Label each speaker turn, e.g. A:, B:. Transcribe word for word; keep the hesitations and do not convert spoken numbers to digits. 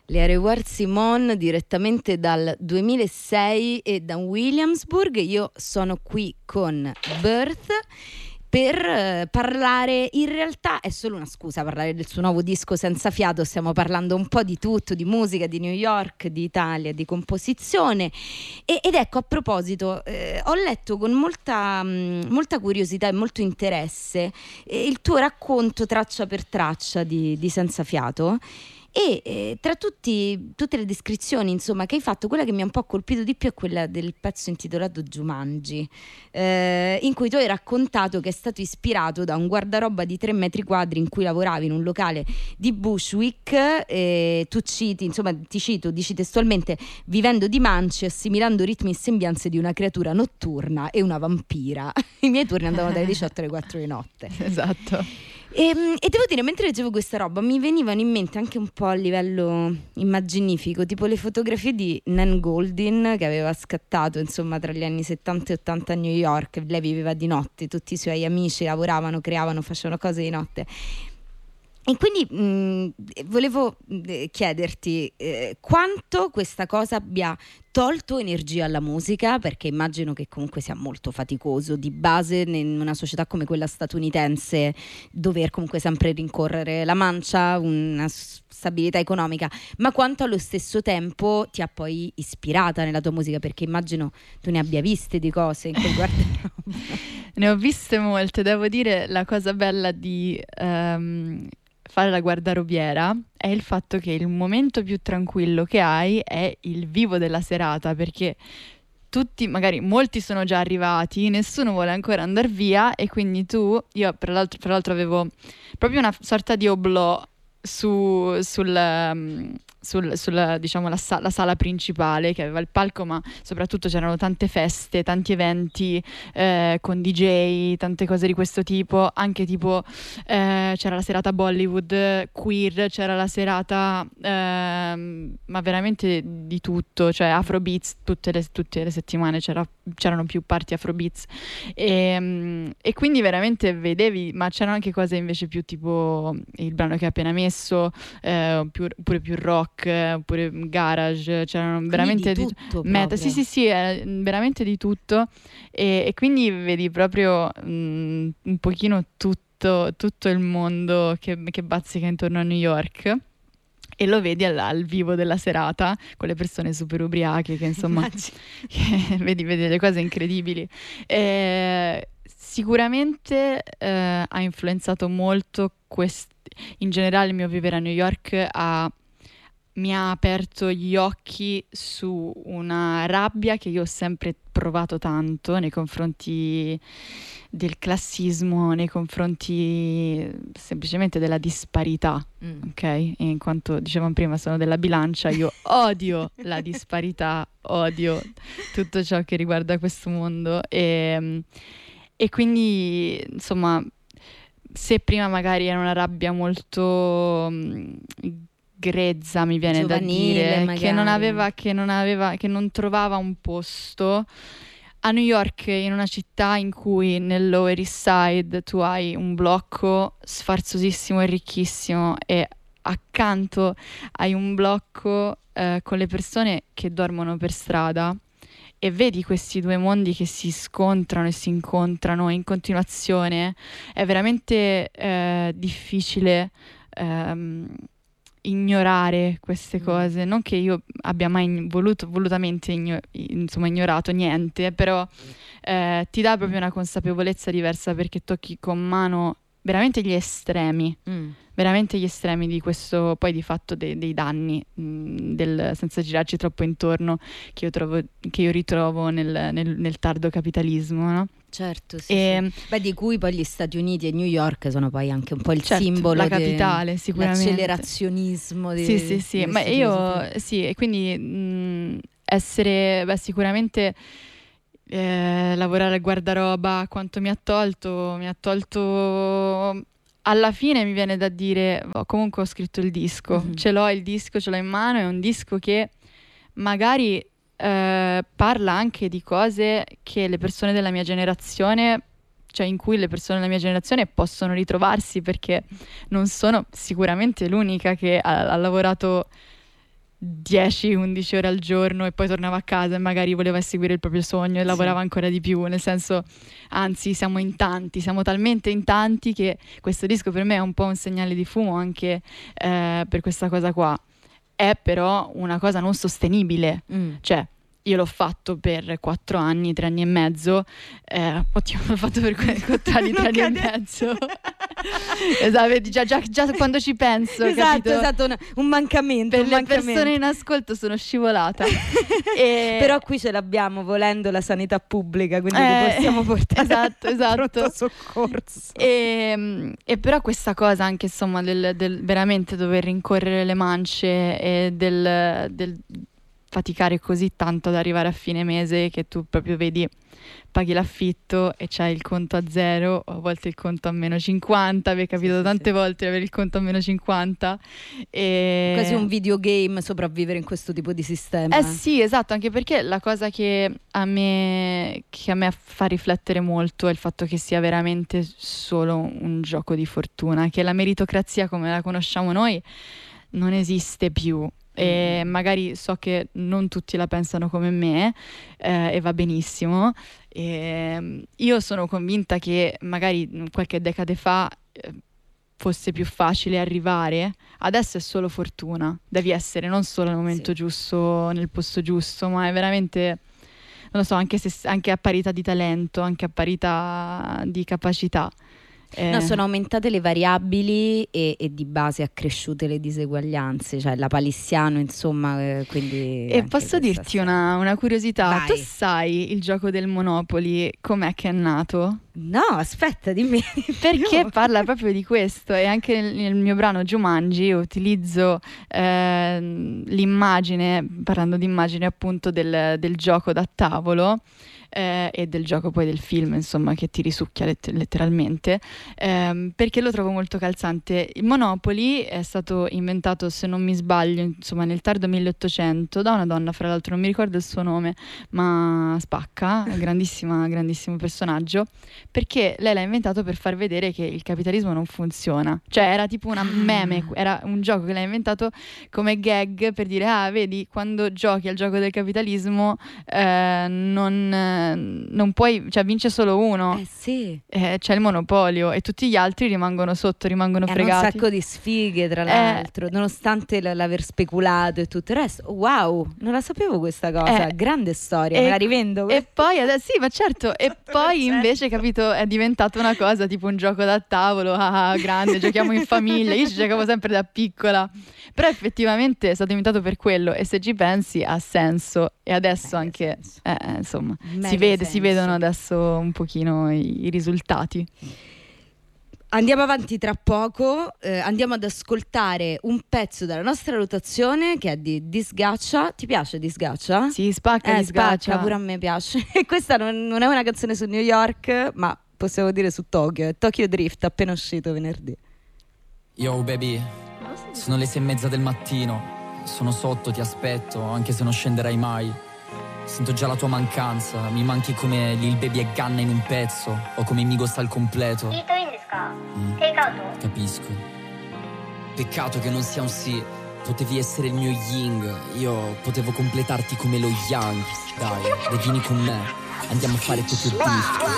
A: Le Revoir Simone direttamente dal duemilasei e da Williamsburg. Io sono qui con Birth per eh, parlare, in realtà è solo una scusa parlare del suo nuovo disco Senza Fiato. Stiamo parlando un po' di tutto, di musica, di New York, di Italia, di composizione e, ed ecco, a proposito, eh, ho letto con molta, mh, molta curiosità e molto interesse eh, il tuo racconto traccia per traccia di, di Senza Fiato. E eh, tra tutti, tutte le descrizioni insomma che hai fatto, quella che mi ha un po' colpito di più è quella del pezzo intitolato Jumanji, eh, in cui tu hai raccontato che è stato ispirato da un guardaroba di tre metri quadri in cui lavoravi in un locale di Bushwick. E tu citi, insomma ti cito, dici testualmente: vivendo di mance, assimilando ritmi e sembianze di una creatura notturna e una vampira. I miei turni andavano dalle diciotto alle quattro di notte.
B: Esatto.
A: E, e devo dire, mentre leggevo questa roba mi venivano in mente anche un po' a livello immaginifico, tipo le fotografie di Nan Goldin, che aveva scattato insomma tra gli anni settanta e ottanta a New York. Lei viveva di notte, tutti i suoi amici lavoravano, creavano, facevano cose di notte. E quindi mh, volevo eh, chiederti eh, quanto questa cosa abbia tolto energia alla musica, perché immagino che comunque sia molto faticoso di base in una società come quella statunitense dover comunque sempre rincorrere la mancia, una stabilità economica, ma quanto allo stesso tempo ti ha poi ispirata nella tua musica, perché immagino tu ne abbia viste di cose in quel guardaroba.
B: Ne ho viste molte, devo dire. La cosa bella di um, fare la guardarobiera è il fatto che il momento più tranquillo che hai è il vivo della serata, perché tutti, magari molti sono già arrivati, nessuno vuole ancora andare via, e quindi tu, io per l'altro, per l'altro avevo proprio una sorta di oblò su, sul, um, sul, sulla, diciamo, la, sa- la sala principale, che aveva il palco, ma soprattutto c'erano tante feste, tanti eventi eh, con D J, tante cose di questo tipo, anche tipo eh, c'era la serata Bollywood queer, c'era la serata ehm, ma veramente di tutto, cioè Afrobeats tutte le, tutte le settimane c'era, c'erano più party Afrobeats e, e quindi veramente vedevi, ma c'erano anche cose invece più tipo il brano che hai appena messo, eh, più, pure più rock, oppure garage, c'erano veramente
A: di tutto
B: di, meta, sì sì sì, eh, veramente di tutto, e, e quindi vedi proprio mh, un pochino tutto, tutto il mondo che, che bazzica intorno a New York, e lo vedi al, al vivo della serata con le persone super ubriache che insomma che vedi, vedi le cose incredibili. E sicuramente eh, ha influenzato molto quest- in generale il mio vivere a New York, ha mi ha aperto gli occhi su una rabbia che io ho sempre provato tanto nei confronti del classismo, nei confronti semplicemente della disparità, mm. ok? E in quanto dicevamo prima sono della bilancia, io odio la disparità, odio tutto ciò che riguarda questo mondo, e, e quindi insomma, se prima magari era una rabbia molto mh, grezza, mi viene
A: giovanile,
B: da dire,
A: magari.
B: che non aveva, che non aveva, che non trovava un posto a New York, in una città in cui nel Lower East Side tu hai un blocco sfarzosissimo e ricchissimo, e accanto hai un blocco eh, con le persone che dormono per strada, e vedi questi due mondi che si scontrano e si incontrano in continuazione. È veramente eh, difficile ehm, ignorare queste cose, non che io abbia mai voluto, volutamente igno- insomma ignorato niente, però eh, ti dà proprio una consapevolezza diversa, perché tocchi con mano veramente gli estremi, mm. veramente gli estremi di questo, poi di fatto de- dei danni, mh, del, senza girarci troppo intorno, che io, trovo, che io ritrovo nel, nel, nel tardo capitalismo, no?
A: Certo, sì,
B: e,
A: sì. Beh, di cui poi gli Stati Uniti e New York sono poi anche un po' il
B: certo,
A: simbolo,
B: la capitale, de- sicuramente.
A: L'accelerazionismo di,
B: sì, sì, sì, ma io sì, e quindi mh, essere, beh, sicuramente eh, lavorare al guardaroba, quanto mi ha tolto, mi ha tolto. Alla fine mi viene da dire, oh, comunque ho scritto il disco, mm-hmm. ce l'ho il disco, ce l'ho in mano, è un disco che magari eh, parla anche di cose che le persone della mia generazione, cioè in cui le persone della mia generazione possono ritrovarsi, perché non sono sicuramente l'unica che ha, ha lavorato dieci undici ore al giorno e poi tornava a casa e magari voleva seguire il proprio sogno e
A: Sì.
B: lavorava ancora di più, nel senso, anzi siamo in tanti, siamo talmente in tanti che questo disco per me è un po' un segnale di fumo anche eh, per questa cosa qua. È però una cosa non sostenibile,
A: Mm.
B: cioè io l'ho fatto per quattro anni, tre anni e mezzo. Eh, oddio, l'ho fatto per que- quattro anni, tre anni e mezzo. Esatto, vedi, già, già, già quando ci penso,
A: Esatto,
B: capito?
A: esatto, un, un mancamento.
B: Per
A: un
B: le
A: mancamento.
B: persone in ascolto sono scivolata. E-
A: Però qui ce l'abbiamo, volendo, la sanità pubblica, quindi
B: Eh,
A: ti possiamo portare
B: esatto, esatto.
A: pronto soccorso.
B: E, e però questa cosa anche insomma del, del veramente dover rincorrere le mance e del, del faticare così tanto ad arrivare a fine mese che tu proprio vedi, paghi l'affitto e c'hai il conto a zero, o a volte il conto a meno cinquanta, mi è capitato
A: sì,
B: tante
A: sì.
B: volte di avere il conto a meno cinquanta. E...
A: Quasi un videogame sopravvivere in questo tipo di sistema.
B: Eh sì, esatto, anche perché la cosa che a me, che a me fa riflettere molto è il fatto che sia veramente solo un gioco di fortuna, che la meritocrazia come la conosciamo noi non esiste più. E magari so che non tutti la pensano come me eh, e va benissimo. E io sono convinta che magari qualche decade fa eh, fosse più facile arrivare, adesso è solo fortuna, devi essere non solo al momento
A: Sì.
B: giusto, nel posto giusto, ma è veramente, non lo so, anche, se, anche a parità di talento, anche a parità di capacità. Eh,
A: No, sono aumentate le variabili e, e di base accresciute le diseguaglianze, cioè la palissiano, insomma, eh, quindi...
B: E
A: anche
B: posso
A: questa
B: dirti
A: storia.
B: una, una curiosità,
A: Vai.
B: tu sai il gioco del Monopoly com'è che è nato?
A: No, aspetta, dimmi di
B: Perché
A: più.
B: parla proprio di questo e anche nel, nel mio brano Jumanji utilizzo ehm, l'immagine, parlando di immagine appunto del, del gioco da tavolo eh, e del gioco poi del film, insomma, che ti risucchia let- letteralmente, ehm, perché lo trovo molto calzante. Il Monopoly è stato inventato, se non mi sbaglio, insomma, nel tardo milleottocento da una donna, fra l'altro non mi ricordo il suo nome, ma spacca, grandissima, grandissimo personaggio, perché lei l'ha inventato per far vedere che il capitalismo non funziona. Cioè era tipo una meme, era un gioco che l'ha inventato come gag per dire, ah, vedi, quando giochi al gioco del capitalismo eh, non, eh, non puoi, cioè vince solo uno,
A: Eh sì,
B: eh, c'è il monopolio e tutti gli altri rimangono sotto, rimangono
A: hanno un
B: fregati.
A: sacco di sfighe tra
B: Eh,
A: l'altro, nonostante l- l'aver speculato e tutto il resto. Wow, non la sapevo questa cosa,
B: Eh,
A: grande storia,
B: e-
A: me la rivendo.
B: E poi adesso, sì, ma certo, e poi
A: Certo.
B: invece, capito, è diventata una cosa tipo un gioco da tavolo, ah, grande, giochiamo in famiglia. Io ci giocavo sempre da piccola, però effettivamente è stato inventato per quello e se ci pensi ha senso. E adesso
A: Mega
B: anche,
A: senso.
B: eh, eh, insomma,
A: Mega
B: si vede, si
A: senso.
B: vedono adesso un pochino i, i risultati.
A: Andiamo avanti tra poco, eh, andiamo ad ascoltare un pezzo della nostra rotazione che è di Disgaccia. Ti piace Disgaccia?
B: Si spacca,
A: Eh,
B: di sgaccia.
A: spacca, pure a me piace. E questa non, non è una canzone su New York, ma possiamo dire su Tokyo. È Tokyo Drift, appena uscito venerdì.
C: Yo baby, sono le sei e mezza del mattino. Sono sotto, ti aspetto, anche se non scenderai mai. Sento già la tua mancanza. Mi manchi come Lil Baby e Ganna in un pezzo, o come Migos al completo.
D: イートインですか
C: Mm,
D: テイクアウト
C: capisco. Peccato che non sia un sì. Potevi essere il mio yin. Io potevo completarti come lo yang. Dai, dai, vieni con me. Andiamo a fare Tokyo Drift.